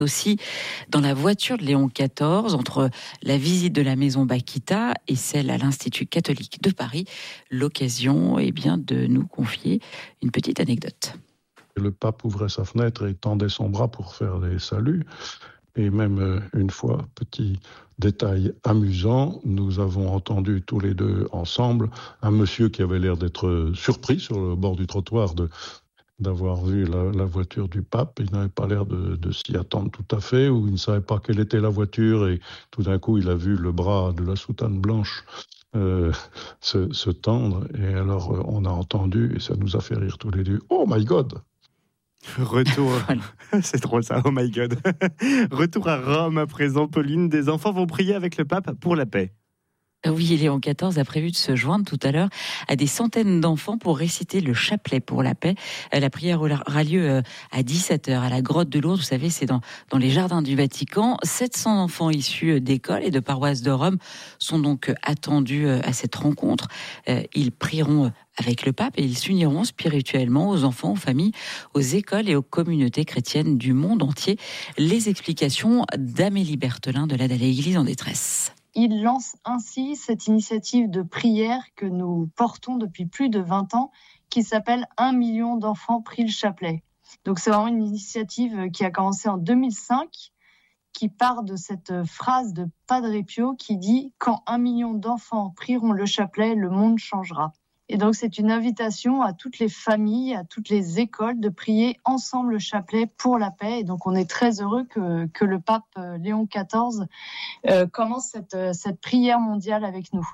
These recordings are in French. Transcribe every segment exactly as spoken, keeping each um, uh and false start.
Aussi dans la voiture de Léon quatorze, entre la visite de la maison Bakita et celle à l'Institut catholique de Paris, l'occasion eh bien, de nous confier une petite anecdote. Le pape ouvrait sa fenêtre et tendait son bras pour faire des saluts. Et même une fois, petit détail amusant, nous avons entendu tous les deux ensemble un monsieur qui avait l'air d'être surpris sur le bord du trottoir de... d'avoir vu la, la voiture du pape. Il n'avait pas l'air de, de s'y attendre tout à fait, ou il ne savait pas quelle était la voiture, et tout d'un coup, il a vu le bras de la soutane blanche euh, se, se tendre, et alors euh, on a entendu, et ça nous a fait rire tous les deux. « Oh my God !» Retour, c'est drôle ça, oh my God. Retour à Rome à présent, Pauline. Des enfants vont prier avec le pape pour la paix. Oui, Léon quatorze a prévu de se joindre tout à l'heure à des centaines d'enfants pour réciter le chapelet pour la paix. La prière aura lieu à dix-sept heures à la grotte de Lourdes. Vous savez, c'est dans, dans les jardins du Vatican. sept cents enfants issus d'écoles et de paroisses de Rome sont donc attendus à cette rencontre. Ils prieront avec le pape et ils s'uniront spirituellement aux enfants, aux familles, aux écoles et aux communautés chrétiennes du monde entier. Les explications d'Amélie Berthelin de l'Aide à l'Église en détresse. Il lance ainsi cette initiative de prière que nous portons depuis plus de vingt ans, qui s'appelle « Un million d'enfants prient le chapelet ». Donc c'est vraiment une initiative qui a commencé en deux mille cinq, qui part de cette phrase de Padre Pio qui dit « Quand un million d'enfants prieront le chapelet, le monde changera ». Et donc c'est une invitation à toutes les familles, à toutes les écoles de prier ensemble le chapelet pour la paix. Et donc on est très heureux que, que le pape Léon quatorze euh, commence cette, cette prière mondiale avec nous.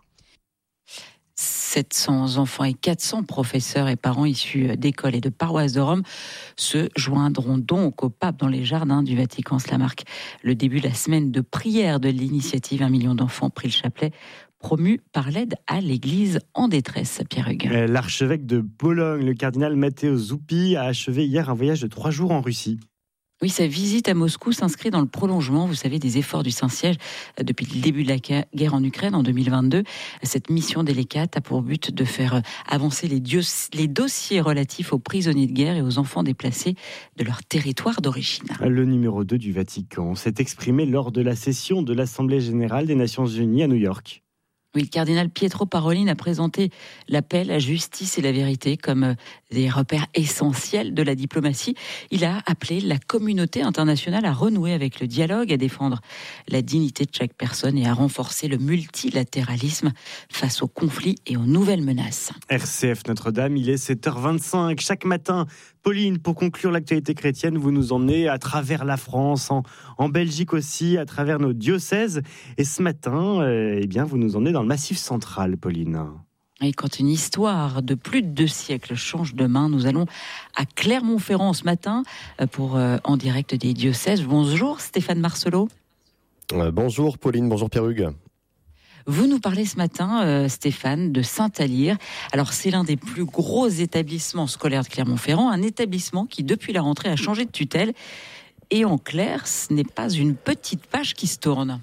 sept cents enfants et quatre cents professeurs et parents issus d'écoles et de paroisses de Rome se joindront donc au pape dans les jardins du Vatican. Cela marque le début de la semaine de prière de l'initiative Un million d'enfants prient le chapelet, promu par l'aide à l'Église en détresse, Pierre Hugues. L'archevêque de Bologne, le cardinal Matteo Zuppi, a achevé hier un voyage de trois jours en Russie. Oui, sa visite à Moscou s'inscrit dans le prolongement, vous savez, des efforts du Saint-Siège depuis le début de la guerre en Ukraine en deux mille vingt-deux. Cette mission délicate a pour but de faire avancer les, dios- les dossiers relatifs aux prisonniers de guerre et aux enfants déplacés de leur territoire d'origine. Le numéro deux du Vatican s'est exprimé lors de la session de l'Assemblée générale des Nations unies à New York. Oui, le cardinal Pietro Parolin a présenté la paix, la justice et la vérité comme des repères essentiels de la diplomatie. Il a appelé la communauté internationale à renouer avec le dialogue, à défendre la dignité de chaque personne et à renforcer le multilatéralisme face aux conflits et aux nouvelles menaces. R C F Notre-Dame, il est sept heures vingt-cinq. Chaque matin, Pauline, pour conclure l'actualité chrétienne, vous nous emmenez à travers la France, en, en Belgique aussi, à travers nos diocèses. Et ce matin, euh, eh bien, vous nous emmenez dans le Massif central, Pauline. Et quand une histoire de plus de deux siècles change de main, nous allons à Clermont-Ferrand ce matin pour euh, En direct des diocèses. Bonjour Stéphane Marcelot. Euh, bonjour Pauline, bonjour Pierre Hugues. Vous nous parlez ce matin, euh, Stéphane, de Saint-Alyre. Alors, c'est l'un des plus gros établissements scolaires de Clermont-Ferrand, un établissement qui, depuis la rentrée, a changé de tutelle. Et en clair, ce n'est pas une petite page qui se tourne.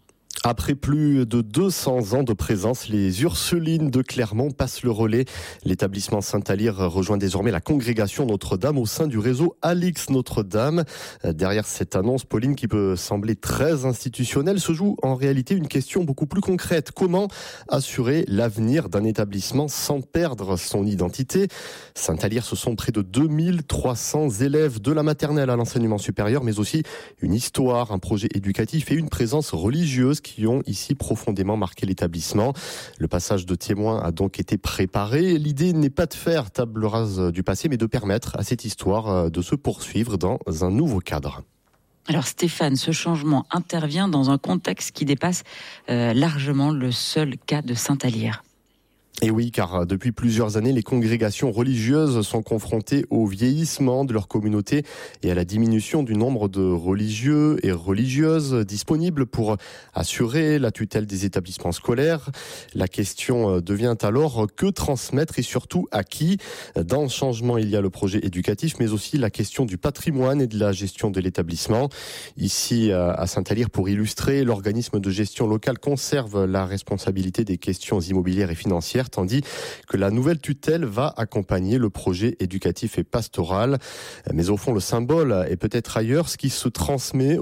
Après plus de deux cents ans de présence, les Ursulines de Clermont passent le relais. L'établissement Saint-Alyre rejoint désormais la congrégation Notre-Dame au sein du réseau Alix Notre-Dame. Derrière cette annonce, Pauline, qui peut sembler très institutionnelle, se joue en réalité une question beaucoup plus concrète. Comment assurer l'avenir d'un établissement sans perdre son identité ? Saint-Alyre, ce sont près de deux mille trois cents élèves de la maternelle à l'enseignement supérieur, mais aussi une histoire, un projet éducatif et une présence religieuse qui ont ici profondément marqué l'établissement. Le passage de témoins a donc été préparé. L'idée n'est pas de faire table rase du passé, mais de permettre à cette histoire de se poursuivre dans un nouveau cadre. Alors Stéphane, ce changement intervient dans un contexte qui dépasse euh, largement le seul cas de Saint-Alyre. Et oui, car depuis plusieurs années, les congrégations religieuses sont confrontées au vieillissement de leur communauté et à la diminution du nombre de religieux et religieuses disponibles pour assurer la tutelle des établissements scolaires. La question devient alors que transmettre et surtout à qui ? Dans le changement, il y a le projet éducatif, mais aussi la question du patrimoine et de la gestion de l'établissement. Ici, à Saint-Alyre, pour illustrer, l'organisme de gestion locale conserve la responsabilité des questions immobilières et financières. scolaire, tandis que la nouvelle tutelle va accompagner le projet éducatif et pastoral. Mais au fond, le symbole est peut-être ailleurs, ce qui se transmet